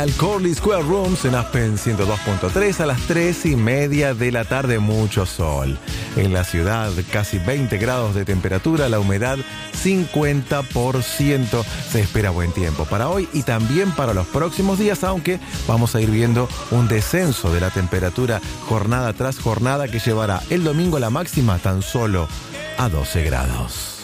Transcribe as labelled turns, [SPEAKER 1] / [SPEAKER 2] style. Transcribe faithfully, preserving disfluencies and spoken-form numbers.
[SPEAKER 1] al Corley Square Rooms en Aspen ciento dos punto tres a las tres y media de la tarde. Mucho sol. En la ciudad, casi veinte grados de temperatura, la humedad cincuenta por ciento. Se espera buen tiempo para hoy y también para los próximos días, aunque vamos a ir viendo un descenso de la temperatura jornada tras jornada que llevará el domingo la máxima tan solo a doce grados.